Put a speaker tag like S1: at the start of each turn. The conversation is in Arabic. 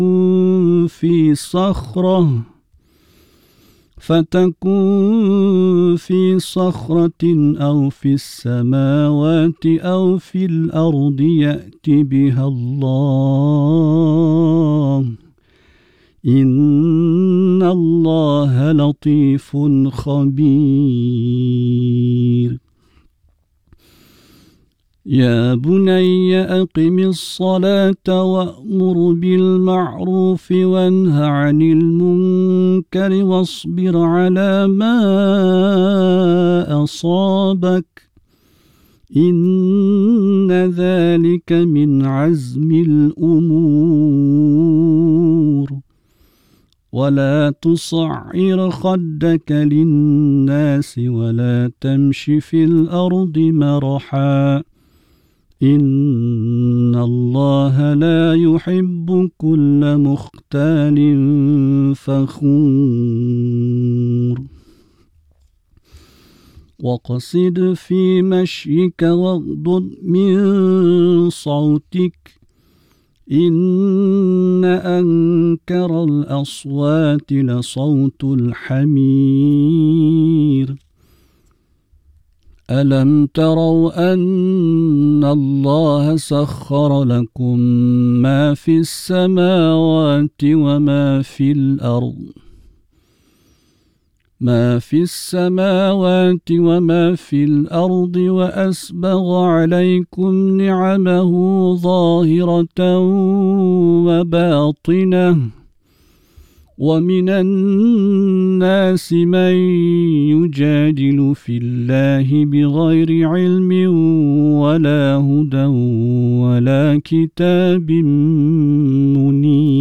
S1: في صخرة أو في السماوات أو في الأرض يأت بها الله إن الله لطيف خبير. يا بني أقم الصلاة وأمر بالمعروف وانه عن المنكر واصبر على ما أصابك إن ذلك من عزم الأمور. ولا تصعر خدك للناس ولا تمش في الأرض مرحا إن الله لا يحب كل مختال فخور. واقصد في مشيك واغضض من صوتك إن أنكر الأصوات لصوت الحمير. ألم تروا أن الله سخر لكم ما في السماوات وما في الأرض وأسبغ عليكم نعمه ظاهرة وباطنة ومن الناس من يجادل في الله بغير علم ولا هدى ولا كتاب منير.